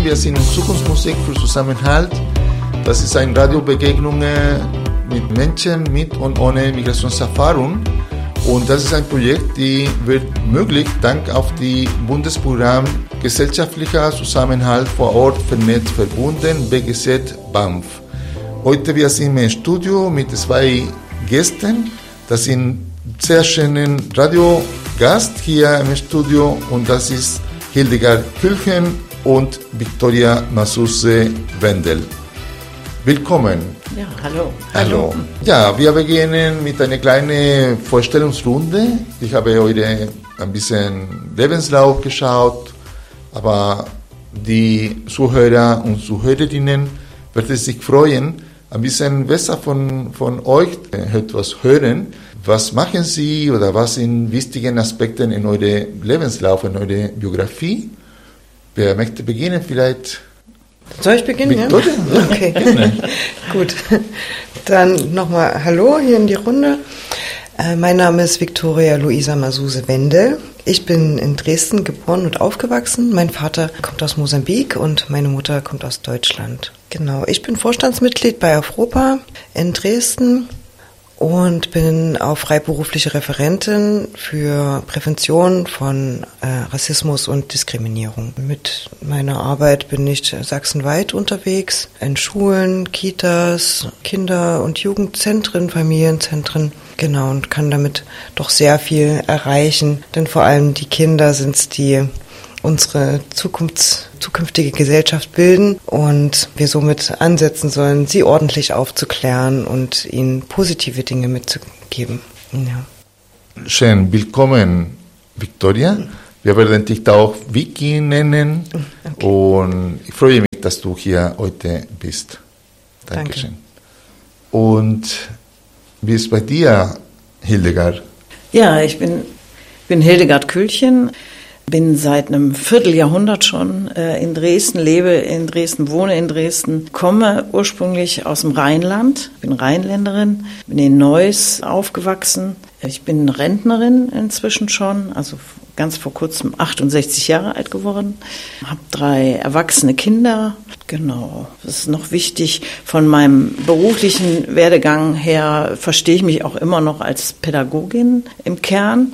wir sind in Zukunftsmusik für Zusammenhalt. Das ist eine Radiobegegnung mit Menschen mit und ohne Migrationserfahrung. Und das ist ein Projekt, die wird möglich dank auf die Bundesprogramm Gesellschaftlicher Zusammenhalt vor Ort vernetzt verbunden, BGZ BAMF. Heute wir sind im Studio mit 2 Gästen. Das sind sehr schönen Radiogast hier im Studio und das ist Hildegard Külchen und Victoria Masuse Wendel. Willkommen. Ja, hallo. Hallo. Ja, wir beginnen mit einer kleinen Vorstellungsrunde. Ich habe heute ein bisschen Lebenslauf geschaut, aber die Zuhörer und Zuhörerinnen werden sich freuen, ein bisschen besser von euch etwas hören. Was machen Sie oder was sind wichtige Aspekte in eurem Lebenslauf, in eurer Biografie? Wer möchte beginnen vielleicht? Soll ich beginnen? Ja? Okay, gut. Dann nochmal Hallo hier in die Runde. Mein Name ist Victoria Luisa Masuse Wendel. Ich bin in Dresden geboren und aufgewachsen. Mein Vater kommt aus Mosambik und meine Mutter kommt aus Deutschland. Genau, ich bin Vorstandsmitglied bei Afropa in Dresden und bin auch freiberufliche Referentin für Prävention von Rassismus und Diskriminierung. Mit meiner Arbeit bin ich sachsenweit unterwegs, in Schulen, Kitas, Kinder- und Jugendzentren, Familienzentren. Genau, und kann damit doch sehr viel erreichen, denn vor allem die Kinder sind es, die unsere zukünftige Gesellschaft bilden und wir somit ansetzen sollen, sie ordentlich aufzuklären und ihnen positive Dinge mitzugeben. Ja. Schön, willkommen, Victoria. Wir werden dich da auch Vicky nennen. Okay. Und ich freue mich, dass du hier heute bist. Dankeschön. Danke. Und wie ist bei dir, Hildegard? Ja, ich bin Hildegard Külchen. Bin seit einem Vierteljahrhundert schon in Dresden, lebe in Dresden, wohne in Dresden, komme ursprünglich aus dem Rheinland, bin Rheinländerin, bin in Neuss aufgewachsen. Ich bin Rentnerin inzwischen schon, also ganz vor kurzem 68 Jahre alt geworden, habe 3 erwachsene Kinder. Genau, das ist noch wichtig. Von meinem beruflichen Werdegang her verstehe ich mich auch immer noch als Pädagogin im Kern.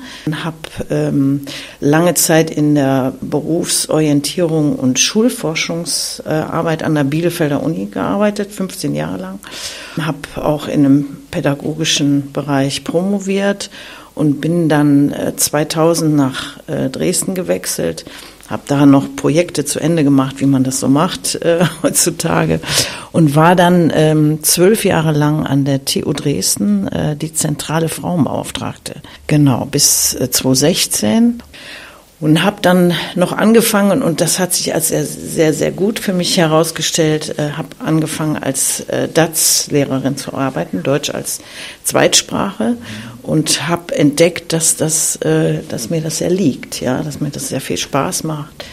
Habe lange Zeit in der Berufsorientierung und Schulforschungsarbeit an der Bielefelder Uni gearbeitet, 15 Jahre lang. Habe auch in einem pädagogischen Bereich promoviert und bin dann 2000 nach Dresden gewechselt. Habe da noch Projekte zu Ende gemacht, wie man das so macht heutzutage. Und war dann 12 Jahre lang an der TU Dresden die zentrale Frauenbeauftragte. Genau, bis 2016. Und habe dann noch angefangen, und das hat sich als sehr, sehr, sehr gut für mich herausgestellt, habe angefangen als DaZ-Lehrerin zu arbeiten, Deutsch als Zweitsprache, und habe entdeckt, dass mir das sehr liegt, ja, dass mir das sehr viel Spaß macht,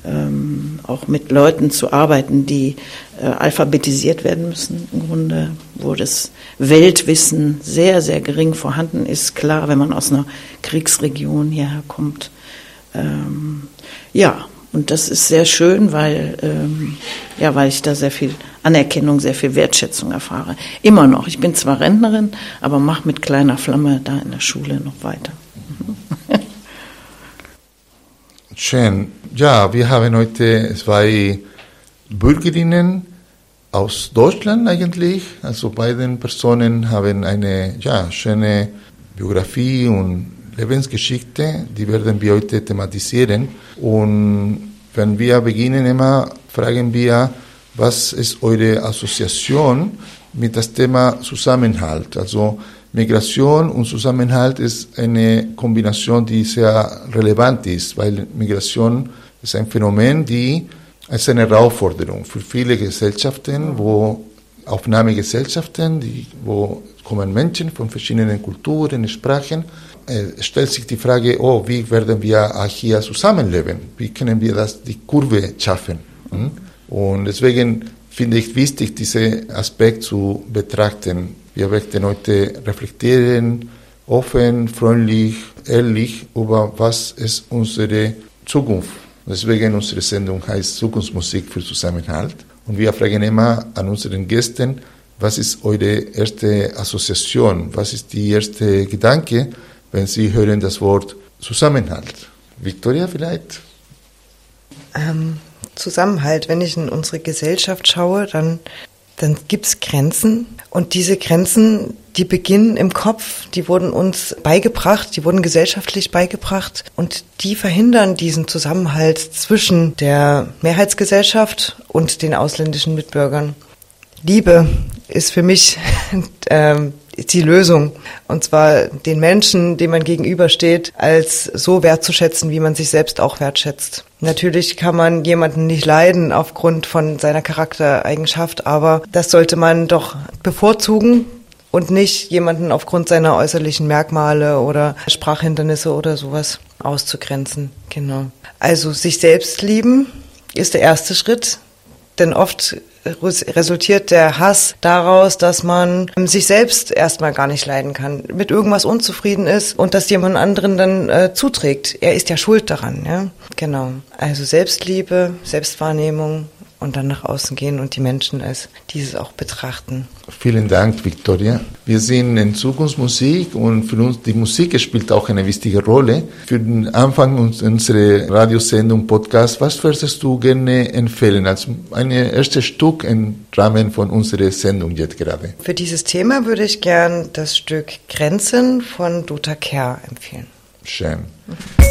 auch mit Leuten zu arbeiten, die alphabetisiert werden müssen, im Grunde, wo das Weltwissen sehr, sehr gering vorhanden ist. Klar, wenn man aus einer Kriegsregion hierher kommt. Ja, und das ist sehr schön, weil ich da sehr viel Anerkennung, sehr viel Wertschätzung erfahre. Immer noch. Ich bin zwar Rentnerin, aber mache mit kleiner Flamme da in der Schule noch weiter. Schön. Ja, wir haben heute 2 Bürgerinnen aus Deutschland eigentlich. Also beide Personen haben eine schöne Biografie und Lebensgeschichte, die werden wir heute thematisieren. Und wenn wir beginnen, immer fragen wir, was ist eure Assoziation mit dem Thema Zusammenhalt? Also Migration und Zusammenhalt ist eine Kombination, die sehr relevant ist, weil Migration ist ein Phänomen, die ist eine Herausforderung für viele Gesellschaften, Aufnahmegesellschaften, wo kommen Menschen von verschiedenen Kulturen, Sprachen. Stellt sich die Frage, wie werden wir hier zusammenleben? Wie können wir die Kurve schaffen? Und deswegen finde ich wichtig, diesen Aspekt zu betrachten. Wir möchten heute reflektieren, offen, freundlich, ehrlich, über was ist unsere Zukunft Deswegen unsere Sendung heißt Zukunftsmusik für Zusammenhalt. Und wir fragen immer an unseren Gästen, was ist eure erste Assoziation? Was ist die erste Gedanke, wenn Sie hören das Wort Zusammenhalt? Victoria vielleicht? Zusammenhalt, wenn ich in unsere Gesellschaft schaue, dann gibt es Grenzen. Und diese Grenzen, die beginnen im Kopf, die wurden uns beigebracht, die wurden gesellschaftlich beigebracht. Und die verhindern diesen Zusammenhalt zwischen der Mehrheitsgesellschaft und den ausländischen Mitbürgern. Liebe ist für mich die Lösung. Und zwar den Menschen, dem man gegenübersteht, als so wertzuschätzen, wie man sich selbst auch wertschätzt. Natürlich kann man jemanden nicht leiden aufgrund von seiner Charaktereigenschaft, aber das sollte man doch bevorzugen und nicht jemanden aufgrund seiner äußerlichen Merkmale oder Sprachhindernisse oder sowas auszugrenzen. Genau. Also sich selbst lieben ist der erste Schritt, denn oft resultiert der Hass daraus, dass man sich selbst erstmal gar nicht leiden kann, mit irgendwas unzufrieden ist und das jemand anderen dann zuträgt. Er ist ja schuld daran, ja. Genau. Also Selbstliebe, Selbstwahrnehmung und dann nach außen gehen und die Menschen als dieses auch betrachten. Vielen Dank, Victoria. Wir sind in Zukunftsmusik und für uns die Musik spielt auch eine wichtige Rolle. Für den Anfang unserer Radiosendung Podcast, was würdest du gerne empfehlen als ein erstes Stück im Rahmen von unserer Sendung jetzt gerade? Für dieses Thema würde ich gern das Stück Grenzen von Dota Kehr empfehlen. Schön.